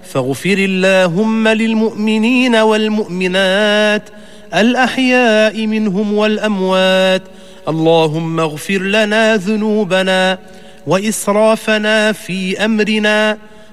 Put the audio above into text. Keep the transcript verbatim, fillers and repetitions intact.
فاغفر اللهم للمؤمنين والمؤمنات الأحياء منهم والأموات. اللهم اغفر لنا ذنوبنا وإسرافنا في أمرنا